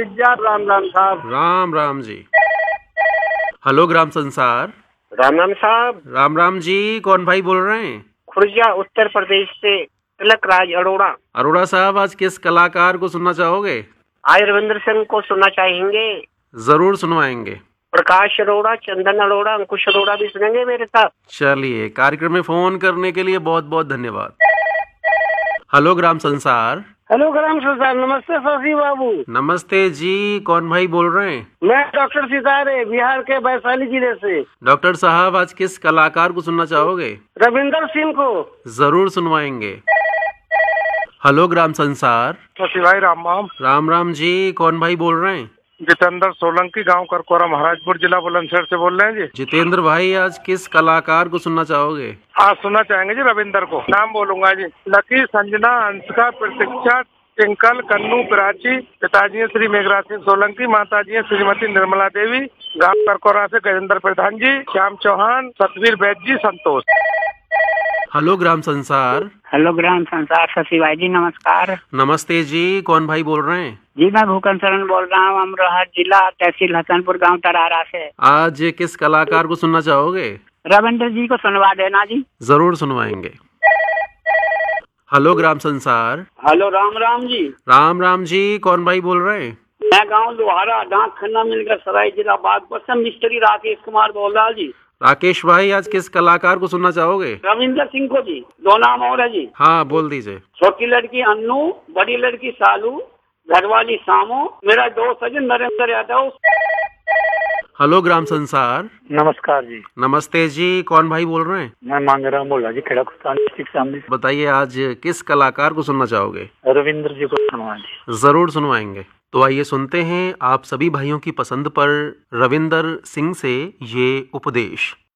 राम राम साहब। राम राम जी। हेलो ग्राम संसार। राम राम साहब। राम राम जी, कौन भाई बोल रहे हैं? खुर्जा उत्तर प्रदेश से तिलक राज अरोड़ा। अरोड़ा साहब, आज किस कलाकार को सुनना चाहोगे? आज रविंद्र सिंह को सुनना चाहेंगे। जरूर सुनवाएंगे। प्रकाश अरोड़ा, चंदन अरोड़ा, अंकुश अरोड़ा भी सुनेंगे मेरे साथ। चलिए, कार्यक्रम में फोन करने के लिए बहुत बहुत धन्यवाद। हेलो ग्राम संसार। हेलो ग्राम संसार। नमस्ते शशि बाबू। नमस्ते जी, कौन भाई बोल रहे हैं? मैं डॉक्टर सितारे, बिहार के वैशाली जिले से। डॉक्टर साहब, आज किस कलाकार को सुनना चाहोगे? रविंदर सिंह को। जरूर सुनवाएंगे। हेलो ग्राम संसार। शशि भाई राम राम। राम राम जी, कौन भाई बोल रहे हैं? जितेंद्र सोलंकी, गांव करकोरा, महाराजपुर जिला, बुलंदशहर से बोल रहे हैं जी। जितेंद्र भाई, आज किस कलाकार को सुनना चाहोगे? आज सुनना चाहेंगे जी रविंदर को। नाम बोलूंगा जी। लकी, संजना, अंशिका, प्रतीक्षा, टिंकल, कन्नू, प्राची। पिताजी हैं श्री मेघराज सिंह सोलंकी, माताजी हैं श्रीमती निर्मला देवी। गांव करकोरा से गजेंद्र प्रधान जी, श्याम चौहान, सतवीर वैद्य जी, संतोष। हेलो ग्राम संसार। हेलो ग्राम संसार। शशि भाई जी नमस्कार। नमस्ते जी, कौन भाई बोल रहे हैं? जी मैं भूकन शरण बोल रहा हूँ, अमरोहा जिला, तहसील हसनपुर, गांव टरारा से। आज किस कलाकार को सुनना चाहोगे? रविंद्र जी को सुनवा देना जी। जरूर सुनवाएंगे। हेलो ग्राम संसार। हेलो राम राम जी। राम राम जी, कौन भाई बोल रहे हैं? मैं गांव लोहारा, डाक खन्ना मिलकर सराय, जिला बागपत से मिस्त्री राकेश कुमार बोल रहा जी। राकेश भाई, आज किस कलाकार को सुनना चाहोगे? रविंद्र सिंह को जी। दो नाम और है जी। हाँ, बोल दीजिए। छोटी लड़की अन्नू, बड़ी लड़की सालू, घरवाली सामो, मेरा दोस्त है जी नरेंद्र यादव। हेलो ग्राम संसार। नमस्कार जी। नमस्ते जी, कौन भाई बोल रहे हैं? मैं मांगेराम बोल रहा जी, खेड़ा कुस्तान डिस्ट्रिक्ट सामने। बताइए, आज किस कलाकार को सुनना चाहोगे? रविंद्र जी को सुनवा जी। जरूर सुनवाएंगे। तो आइए सुनते हैं आप सभी भाइयों की पसंद पर रविंदर सिंह से ये उपदेश।